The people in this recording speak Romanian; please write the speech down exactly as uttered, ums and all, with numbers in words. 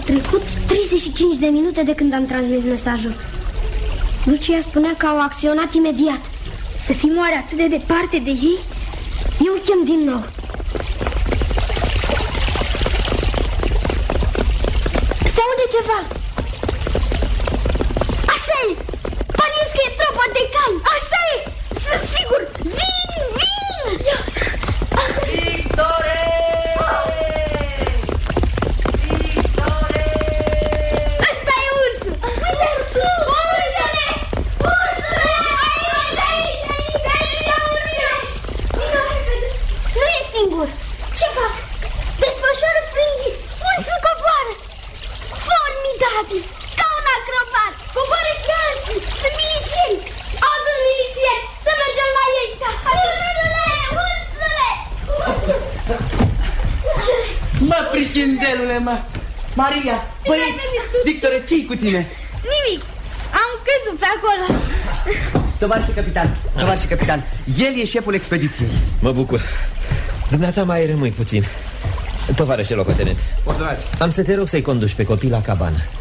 trecut treizeci și cinci de minute de când am transmis mesajul. Lucia spunea că au acționat imediat. Să fim oare atât de departe de ei? Eu chem din nou. Se aude ceva. Așa e! Pariez că e tropa de cai. Așa e! Sunt sigur! Vin! Vin! Victore! Victore! Ăsta e ursul! Uite! Ursul! Ursule! Ursule! Aici! Aici! Aici! Nu e singur! Ce fac? Desfășoară frânghii! Ursul coboară! Formidabil! Ca un acrobat! Coboară și alții! Sunt milițieni! Alți milițieni! Să mergem la ei! Ursule! Ursule! Ursule! Ursule! Mă, prichindelule, mă! Maria, băieți! Victore, ce-i cu tine? Nimic! Am căzut pe acolo! Tovarășe capitan, tovarășe capitan, el e șeful expediției. Mă bucur. Dumneata mai rămâi puțin. Tovarășe locotenent, ordonați. am să te rog să-i conduci pe copii la cabană.